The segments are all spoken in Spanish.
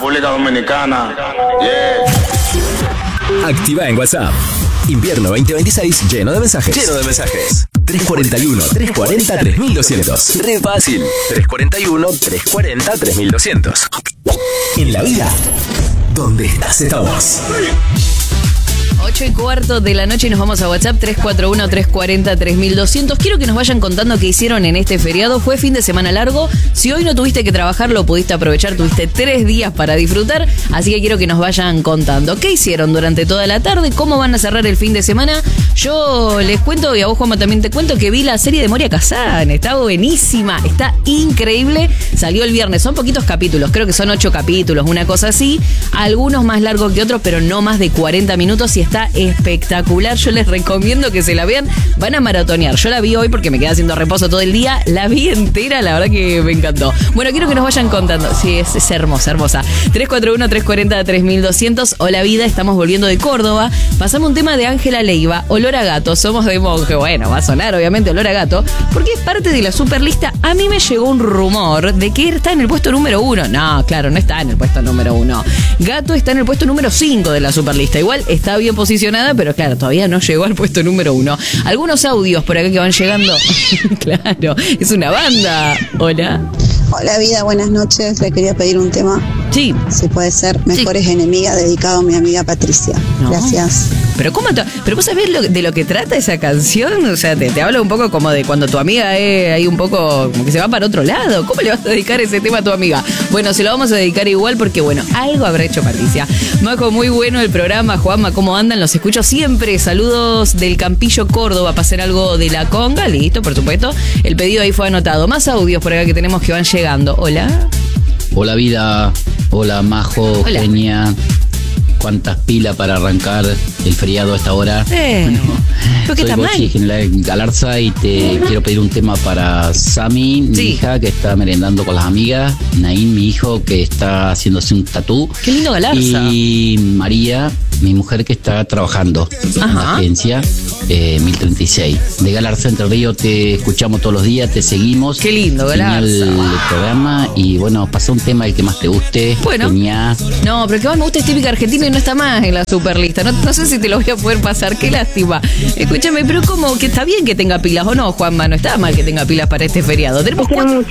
República Dominicana. Yeah. Activa en WhatsApp. Invierno 2026 lleno de mensajes. 341-340-3200. Re fácil. 341-340-3200. En la vida, donde estás, estamos. 8:15 de la noche y nos vamos a WhatsApp 341-340-3200. Quiero que nos vayan contando qué hicieron en este feriado. Fue fin de semana largo. Si hoy no tuviste que trabajar, lo pudiste aprovechar. Tuviste 3 días para disfrutar. Así que quiero que nos vayan contando qué hicieron durante toda la tarde, cómo van a cerrar el fin de semana. Yo les cuento, y a vos, Juanma, también te cuento que vi la serie de Moria Kazan. Está buenísima, está increíble. Salió el viernes, son poquitos capítulos, creo que son 8 capítulos, una cosa así. Algunos más largos que otros, pero no más de 40 minutos y está espectacular. Yo les recomiendo que se la vean. Van a maratonear. Yo la vi hoy porque me quedé haciendo reposo todo el día. La vi entera, la verdad que me encantó. Bueno, quiero que nos vayan contando. Sí, es hermosa, hermosa. 341-340-3200. Hola vida, estamos volviendo de Córdoba. Pasamos un tema de Ángela Leiva, Olor a Gato. Somos de monje. Bueno, va a sonar obviamente Olor a Gato, porque es parte de la superlista. A mí me llegó un rumor de que está en el puesto número 1. No, claro, no está en el puesto número 1. Gato está en el puesto número 5 de la superlista. Igual está bien posicionada, pero claro, todavía no llegó al puesto número 1. Algunos audios por acá que van llegando. Claro, es una banda. Hola. Hola vida, buenas noches. Le quería pedir un tema. Sí. Si puede ser, Mejores Enemigas, dedicado a mi amiga Patricia. No. Gracias. Pero pero vos sabés de lo que trata esa canción. O sea, te habla un poco como de cuando tu amiga es ahí un poco como que se va para otro lado. ¿Cómo le vas a dedicar ese tema a tu amiga? Bueno, se lo vamos a dedicar igual porque, bueno, algo habrá hecho Patricia. Majo, muy bueno el programa. Juanma, ¿cómo andan? Los escucho siempre. Saludos del Campillo, Córdoba, para hacer algo de la conga. Listo, por supuesto. El pedido ahí fue anotado. Más audios por acá que tenemos que van llegando. Hola. Hola vida. Hola Majo. Hola. Genia. ¿Cuántas pilas para arrancar el feriado a esta hora? Bueno, soy Bochi, General Galarza, y te quiero pedir un tema para Sami, mi hija, que está merendando con las amigas, Naín, mi hijo, que está haciéndose un tatú. Qué lindo Galarza. Y María, mi mujer, que está trabajando en la agencia 1036. De Galarza, Entre Ríos, te escuchamos todos los días, te seguimos. Qué lindo, Galarza. Genial el programa. Y bueno, pasa un tema el que más te guste. Bueno. Genial. No, pero el que más me gusta es Típica Argentina y no está más en la superlista. No sé si te lo voy a poder pasar. Qué lástima. Escúchame, pero como que está bien que tenga pilas, ¿o no, Juanma? No está mal que tenga pilas para este feriado. Tenemos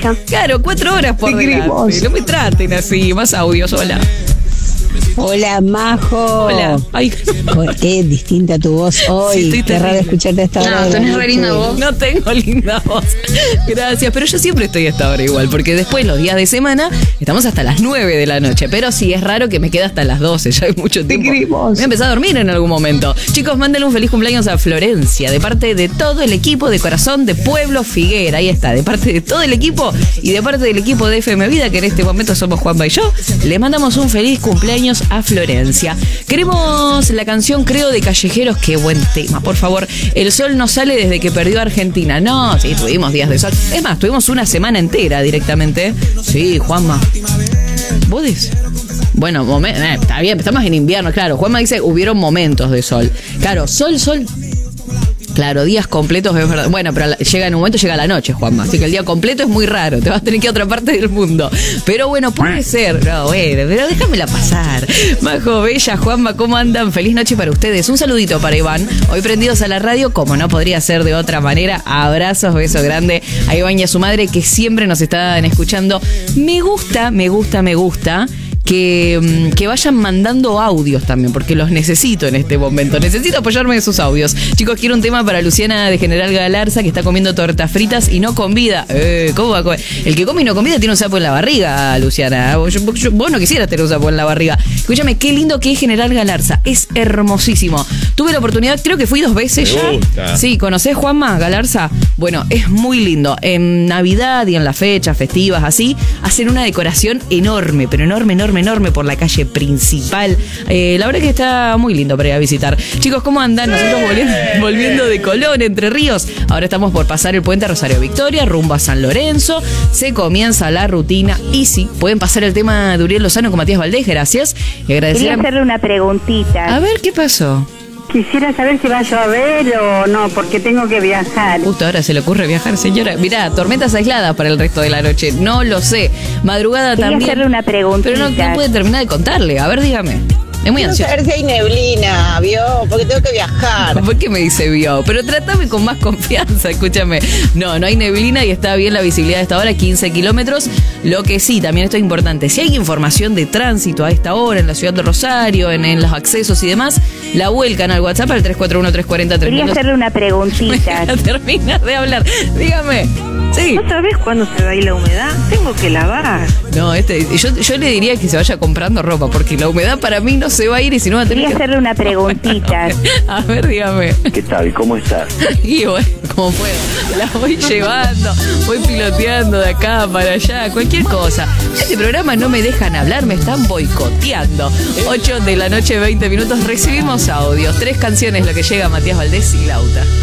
4 horas por delante. No me traten así. Más audios, hola. Hola, Majo. Hola. Ay. Qué distinta tu voz hoy. Sí, qué raro escucharte a esta hora. No, tenés re linda voz. No tengo linda voz. Gracias, pero yo siempre estoy a esta hora igual, porque después los días de semana estamos hasta las 9 de la noche, pero sí es raro que me quede hasta las 12, ya hay mucho tiempo. Me voy a empezar a dormir en algún momento. Chicos, mándenle un feliz cumpleaños a Florencia, de parte de todo el equipo de Corazón de Pueblo Figuera. Ahí está, de parte de todo el equipo y de parte del equipo de FM Vida, que en este momento somos Juanma y yo, le mandamos un feliz cumpleaños a Florencia. Queremos la canción Creo de Callejeros. Qué buen tema, por favor. El sol no sale desde que perdió Argentina. No, sí, tuvimos días de sol. Es más, tuvimos una semana entera directamente. Sí, Juanma. ¿Vos decís? Bueno, está bien, estamos en invierno, claro. Juanma dice, hubieron momentos de sol. Claro, sol. Claro, días completos es verdad. Bueno, pero llega en un momento, llega la noche, Juanma. Así que el día completo es muy raro. Te vas a tener que ir a otra parte del mundo. Pero bueno, puede ser. No, bueno, pero déjamela pasar. Majo, Bella, Juanma, ¿cómo andan? Feliz noche para ustedes. Un saludito para Iván. Hoy prendidos a la radio, como no podría ser de otra manera. Abrazos, beso grande a Iván y a su madre, que siempre nos están escuchando. Me gusta que vayan mandando audios también, porque los necesito en este momento. Necesito apoyarme en sus audios. Chicos, quiero un tema para Luciana de General Galarza, que está comiendo tortas fritas y no con vida. ¿Cómo va a comer? El que come y no con vida tiene un sapo en la barriga, Luciana. Vos no quisieras tener un sapo en la barriga. Escúchame, qué lindo que es General Galarza. Es hermosísimo. Tuve la oportunidad, creo que fui 2 veces ya. Me gusta. Sí, ¿conocés, Juanma, Galarza? Bueno, es muy lindo. En Navidad y en las fechas festivas, así, hacen una decoración enorme, pero enorme por la calle principal. La verdad que está muy lindo para ir a visitar. Chicos, ¿cómo andan? Nosotros volviendo de Colón, Entre Ríos. Ahora estamos por pasar el puente Rosario Victoria, rumbo a San Lorenzo. Se comienza la rutina. Y sí, pueden pasar el tema de Uriel Lozano con Matías Valdés, gracias. Y agradecer. Quería hacerle una preguntita. A ver, ¿qué pasó? Quisiera saber si va a llover o no, porque tengo que viajar. Justo ahora se le ocurre viajar, señora. Mirá, tormentas aisladas para el resto de la noche. No lo sé. Madrugada Quería también. hacerle una preguntita. Pero no puede terminar de contarle. A ver, dígame. Es muy ansioso. Quiero saber si hay neblina, ¿vio? Porque tengo que viajar. ¿Por qué me dice vio? Pero trátame con más confianza, escúchame. No hay neblina y está bien la visibilidad de esta hora, 15 kilómetros. Lo que sí, también esto es importante. Si hay información de tránsito a esta hora en la ciudad de Rosario, en los accesos y demás, la vuelcan al WhatsApp al 341-340-300. Quería hacerle una preguntita. Termina de hablar. Dígame. Sí. ¿No sabés cuándo se va a ir la humedad? Tengo que lavar. No, yo le diría que se vaya comprando ropa, porque la humedad para mí no se va a ir y si no va a tener Quería hacerle una preguntita. A ver, dígame. ¿Qué tal? ¿Cómo estás? Y bueno, como puedo. La voy llevando, voy piloteando de acá para allá, cualquier cosa. Este programa no me dejan hablar, me están boicoteando. 8 de la noche, 20 minutos, recibimos audios. 3 canciones, lo que llega Matías Valdés y Lauta.